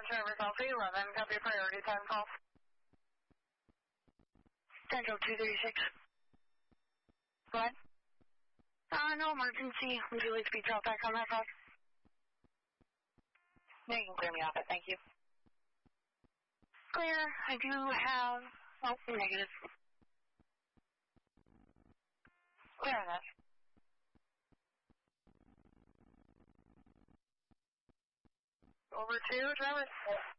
Traverse Alpha 11, copy priority time call. Central 236. What? No emergency. Would you like to be dropped back on that call? No, you can clear me off it, thank you. Clear. I do have... Oh, negative. Clear enough. Over 2, Traverse.